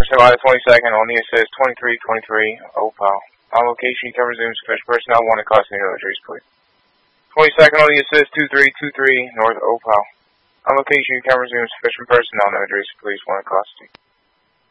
by the 22nd on the assist 2323 Opal. On location, you can resume sufficient personnel 1 at custody of Idris, please. 22nd on the assist 2323 North Opal. On location, you can resume sufficient personnel, no Idris, please, 1 at custody.